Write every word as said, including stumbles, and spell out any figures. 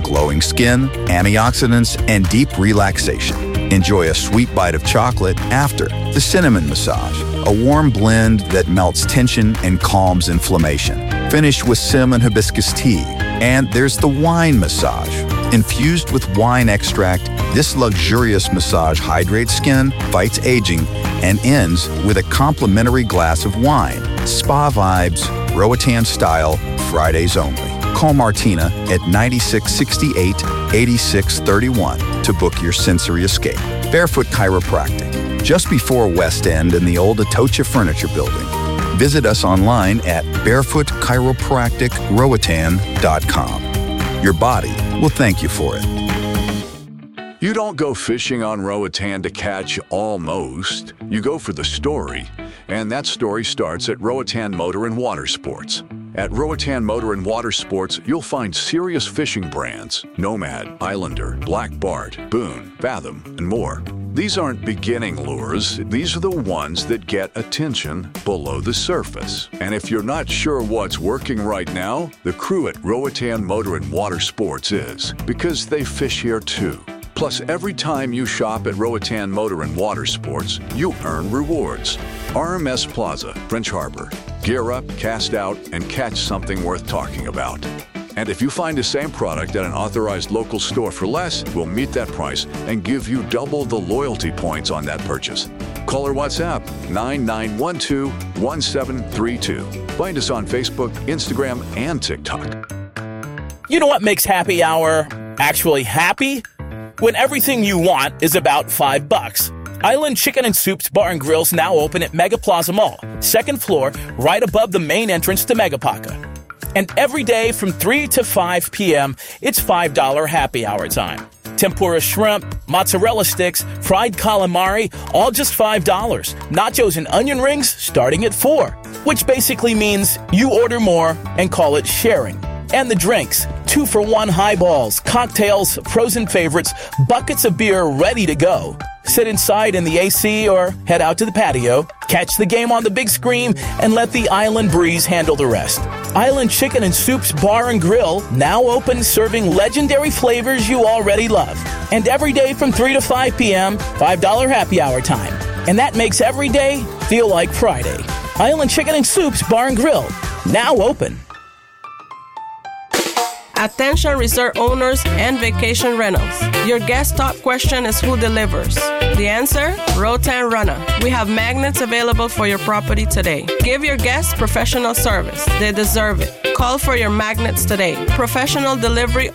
glowing skin, antioxidants, and deep relaxation. Enjoy a sweet bite of chocolate after the cinnamon massage, a warm blend that melts tension and calms inflammation. Finish with cinnamon hibiscus tea. And there's the wine massage. Infused with wine extract, this luxurious massage hydrates skin, fights aging, and ends with a complimentary glass of wine. Spa vibes, Roatan style, Fridays only. Call Martina at nine six six eight, eight six three one to book your sensory escape. Barefoot Chiropractic, just before West End in the old Atocha Furniture Building. Visit us online at barefoot chiropractic roatan dot com. Your body will thank you for it. You don't go fishing on Roatan to catch almost. You go for the story. And that story starts at Roatan Motor and Water Sports. At Roatan Motor and Water Sports, you'll find serious fishing brands: Nomad, Islander, Black Bart, Boone, Fathom, and more. These aren't beginning lures. These are the ones that get attention below the surface. And if you're not sure what's working right now, the crew at Roatan Motor and Water Sports is, because they fish here too. Plus, every time you shop at Roatan Motor and Water Sports, you earn rewards. R M S Plaza, French Harbor. Gear up, cast out, and catch something worth talking about. And if you find the same product at an authorized local store for less, we'll meet that price and give you double the loyalty points on that purchase. Call or WhatsApp nine nine one two, one seven three two. Find us on Facebook, Instagram, and TikTok. You know what makes happy hour actually happy? When everything you want is about five bucks. Island Chicken and Soups Bar and Grill's now open at Mega Plaza Mall, second floor, right above the main entrance to Megapaca. And every day from three to five p.m., it's five dollars happy hour time. Tempura shrimp, mozzarella sticks, fried calamari, all just five dollars. Nachos and onion rings starting at four dollars, which basically means you order more and call it sharing. And the drinks, two for one highballs, cocktails, frozen favorites, buckets of beer ready to go. Sit inside in the A C or head out to the patio, catch the game on the big screen, and let the island breeze handle the rest. Island Chicken and Soups Bar and Grill, now open, serving legendary flavors you already love. And every day from three to five p.m., five dollars happy hour time. And that makes every day feel like Friday. Island Chicken and Soups Bar and Grill, now open. Attention resort owners and vacation rentals. Your guest top question is who delivers? The answer? Roatan Runner. We have magnets available for your property today. Give your guests professional service. They deserve it. Call for your magnets today. Professional delivery